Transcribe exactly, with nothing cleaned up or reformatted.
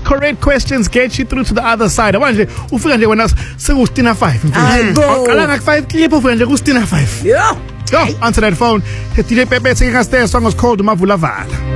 correct questions get you through to the other side. Manje ufika nje wena sekustina five. Aqala ngak five clip ufika nje kustina five. Yeah. Go answer that phone. D J Pepe singing us there. Song was called Mavula Vala.